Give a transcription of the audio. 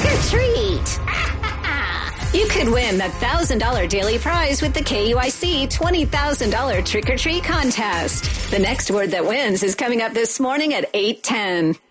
or treat. You could win the $1,000 daily prize with the KUIC $20,000 trick or treat contest. The next word that wins is coming up this morning at 8:10.